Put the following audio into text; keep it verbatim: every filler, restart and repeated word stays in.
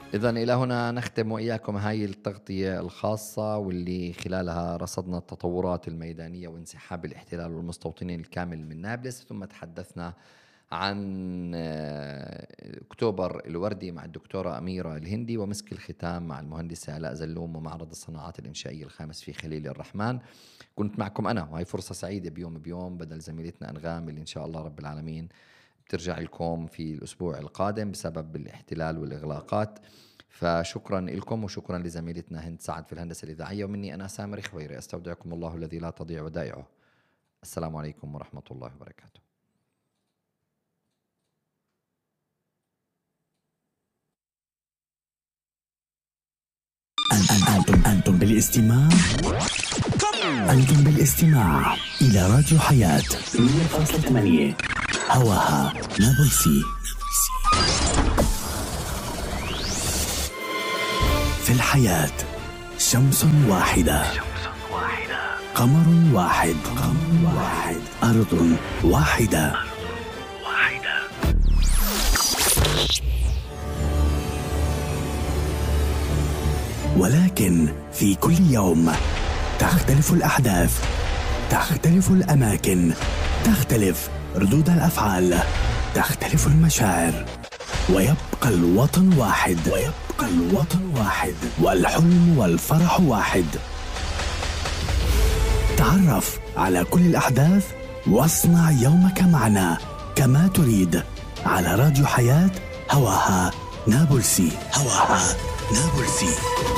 إذن إلى هنا نختم وإياكم هاي التغطية الخاصة واللي خلالها رصدنا التطورات الميدانية وانسحاب الاحتلال والمستوطنين الكامل من نابلس، ثم تحدثنا عن آه، أكتوبر الوردي مع الدكتورة أميرة الهندي، ومسك الختام مع المهندسة آلاء زلوم ومعرض الصناعات الإنشائية الخامس في خليل الرحمن. كنت معكم أنا، وهي فرصة سعيدة بيوم بيوم بدل زميلتنا أنغام اللي إن شاء الله رب العالمين بترجع لكم في الأسبوع القادم بسبب الاحتلال والإغلاقات. فشكرا لكم وشكرا لزميلتنا هند سعد في الهندسة الإذاعية، ومني أنا سامر خويري أستودعكم الله الذي لا تضيع ودائعه. السلام عليكم ورحمة الله وبركاته. أنتم أنتم بالاستماع أنتم بالاستماع إلى راديو حياة مية فاصلة ثمانية هواها نابلسي. في الحياة شمس واحدة، قمر واحد، قمر واحد، أرض واحدة. ولكن في كل يوم تختلف الأحداث، تختلف الأماكن، تختلف ردود الأفعال، تختلف المشاعر، ويبقى الوطن واحد، ويبقى الوطن واحد، والحلم والفرح واحد. تعرف على كل الأحداث واصنع يومك معنا كما تريد على راديو حياة، هواها نابلسي، هواها نابلسي.